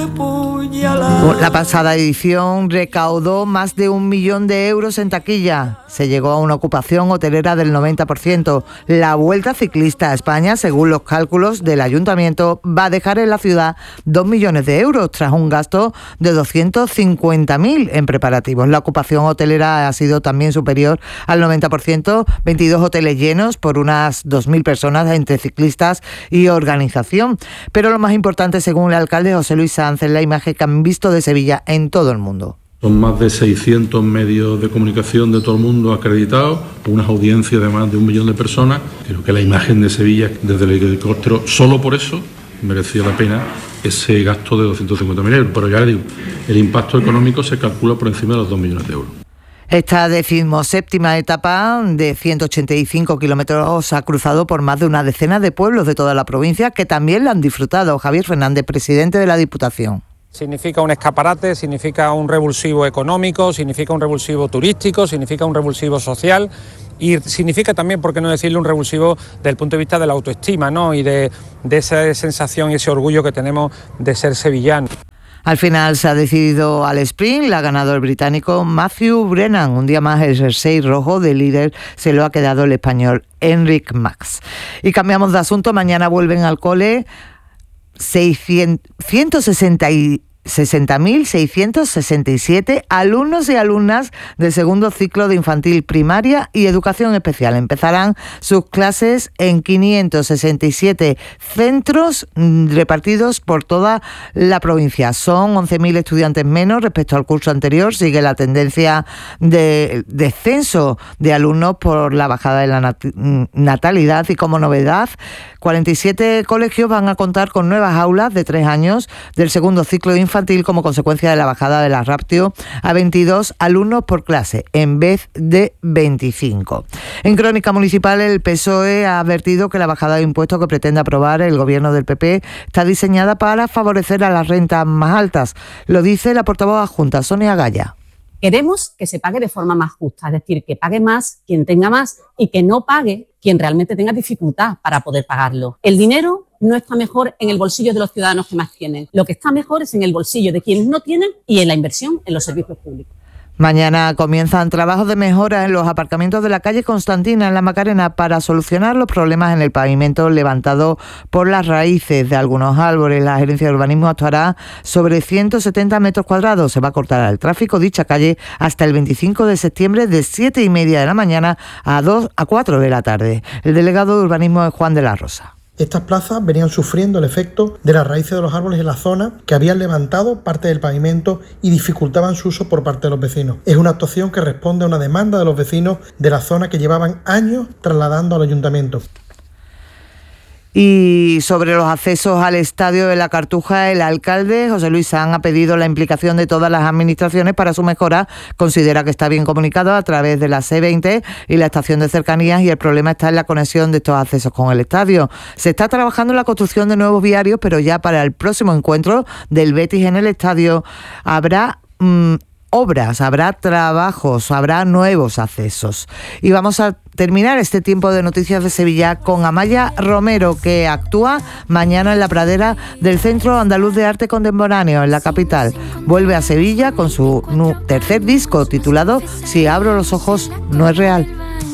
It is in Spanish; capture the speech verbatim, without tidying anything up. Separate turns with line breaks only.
La pasada edición recaudó más de un millón de euros en taquilla. Se llegó a una ocupación hotelera del noventa por ciento. La Vuelta Ciclista a España, según los cálculos del Ayuntamiento, va a dejar en la ciudad dos millones de euros tras un gasto de doscientos cincuenta mil en preparativos. La ocupación hotelera ha sido también superior al noventa por ciento, veintidós hoteles llenos por unas dos mil personas entre ciclistas y organización. Pero lo más importante, según el alcalde José Luis Sanz, es la imagen que han visto de Sevilla en todo el mundo.
Son más de seiscientos medios de comunicación de todo el mundo acreditados, unas audiencias de más de un millón de personas. Creo que la imagen de Sevilla desde el helicóptero, solo por eso, merecía la pena ese gasto de doscientos cincuenta mil euros. Pero ya digo, el impacto económico se calcula por encima de los dos millones de euros.
Esta decimoséptima etapa de ciento ochenta y cinco kilómetros ha cruzado por más de una decena de pueblos de toda la provincia que también la han disfrutado. Javier Fernández, presidente de la Diputación.
Significa un escaparate, significa un revulsivo económico, significa un revulsivo turístico, significa un revulsivo social y significa también, por qué no decirlo, un revulsivo desde el punto de vista de la autoestima, ¿no? Y de, de esa sensación y ese orgullo que tenemos de ser sevillanos.
Al final se ha decidido al sprint, la ha ganado el británico Matthew Brennan. Un día más el jersey rojo de líder se lo ha quedado el español Enric Mas. Y cambiamos de asunto, mañana vuelven al cole ciento sesenta mil seiscientos sesenta y siete alumnos y alumnas del segundo ciclo de infantil primaria y educación especial. Empezarán sus clases en quinientos sesenta y siete centros repartidos por toda la provincia. Son once mil estudiantes menos respecto al curso anterior. Sigue la tendencia de descenso de alumnos por la bajada de la nat- natalidad y como novedad, cuarenta y siete colegios van a contar con nuevas aulas de tres años del segundo ciclo de infantil como consecuencia de la bajada de la ratio a veintidós alumnos por clase en vez de veinticinco. En Crónica Municipal, el P S O E ha advertido que la bajada de impuestos que pretende aprobar el gobierno del P P está diseñada para favorecer a las rentas más altas. Lo dice la portavoz adjunta, Sonia Gaya.
Queremos que se pague de forma más justa, es decir, que pague más quien tenga más y que no pague quien realmente tenga dificultad para poder pagarlo. El dinero no está mejor en el bolsillo de los ciudadanos que más tienen. Lo que está mejor es en el bolsillo de quienes no tienen y en la inversión en los servicios públicos.
Mañana comienzan trabajos de mejora en los aparcamientos de la calle Constantina, en la Macarena, para solucionar los problemas en el pavimento levantado por las raíces de algunos árboles. La Gerencia de Urbanismo actuará sobre ciento setenta metros cuadrados. Se va a cortar el tráfico dicha calle hasta el veinticinco de septiembre de siete y media de la mañana a dos a cuatro de la tarde. El delegado de Urbanismo es Juan de la Rosa.
Estas plazas venían sufriendo el efecto de las raíces de los árboles en la zona que habían levantado parte del pavimento y dificultaban su uso por parte de los vecinos. Es una actuación que responde a una demanda de los vecinos de la zona que llevaban años trasladando al ayuntamiento.
Y sobre los accesos al estadio de la Cartuja, el alcalde José Luis Sanz ha pedido la implicación de todas las administraciones para su mejora. Considera que está bien comunicado a través de la C veinte y la estación de cercanías y el problema está en la conexión de estos accesos con el estadio. Se está trabajando en la construcción de nuevos viarios, pero ya para el próximo encuentro del Betis en el estadio habrá Mmm, obras, habrá trabajos, habrá nuevos accesos. Y vamos a terminar este tiempo de Noticias de Sevilla con Amaya Romero, que actúa mañana en la pradera del Centro Andaluz de Arte Contemporáneo, en la capital. Vuelve a Sevilla con su tercer disco titulado Si abro los ojos no es real.